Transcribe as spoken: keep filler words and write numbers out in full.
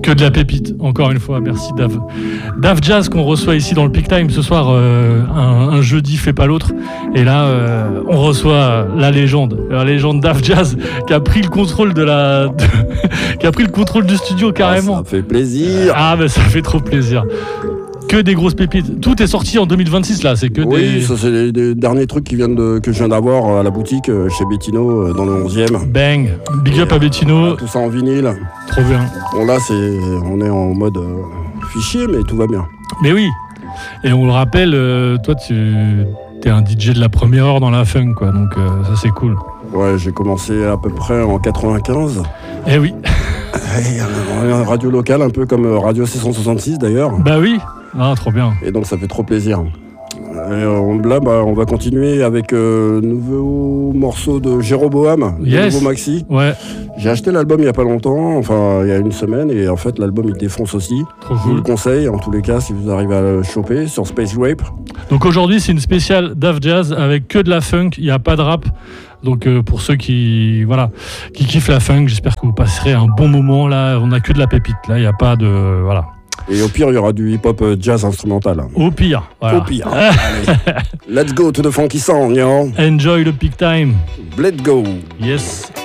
Que de la pépite, encore une fois, merci Dave. Dave Jazz qu'on reçoit ici dans le Peak Time ce soir, euh, un, un jeudi fait pas l'autre. Et là, euh, on reçoit la légende, la légende Dave Jazz qui a pris le contrôle de la, de, qui a pris le contrôle du studio carrément. Ah, ça fait plaisir. Ah, mais ça fait trop plaisir. Que des grosses pépites. Tout est sorti en deux mille vingt-six là, c'est que oui, des... ça c'est les, les derniers trucs qui viennent de, que je viens d'avoir à la boutique chez Bettino dans le onzième. Bang, big up à Bettino. Voilà, tout ça en vinyle. Trop bien. Bon là, c'est, on est en mode euh, fichier, mais tout va bien. Mais oui. Et on le rappelle, euh, toi tu es un D J de la première heure dans la funk, quoi. Donc euh, ça c'est cool. Ouais, j'ai commencé à peu près en quatre-vingt-quinze. Eh oui. Et, euh, radio locale, un peu comme Radio six cent soixante-six d'ailleurs. Bah oui. Ah, trop bien. Et donc ça fait trop plaisir. Et euh, là, bah, on va continuer avec euh, nouveau morceau de Jéroboam, yes. nouveau maxi. Ouais. J'ai acheté l'album il y a pas longtemps, enfin il y a une semaine, et en fait l'album il défonce aussi. Trop Je vous cool. le conseille en tous les cas si vous arrivez à le choper sur Space Rape. Donc aujourd'hui c'est une spéciale Dave Jazz avec que de la funk, il n'y a pas de rap. Donc euh, pour ceux qui voilà qui kiffent la funk, j'espère que vous passerez un bon moment là. On n'a que de la pépite là, il n'y a pas de voilà. Et au pire, il y aura du hip-hop jazz instrumental. Au pire, voilà. Au pire. Allez. Let's go to the funky song, yo. Enjoy the peak time. Let's go. Yes.